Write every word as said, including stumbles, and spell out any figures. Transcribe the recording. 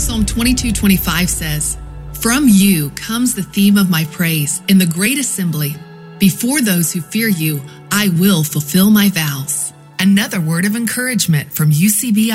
Psalm twenty-two twenty-five says, "From you comes the theme of my praise in the great assembly. Before those who fear you, I will fulfill my vows." Another word of encouragement from U C B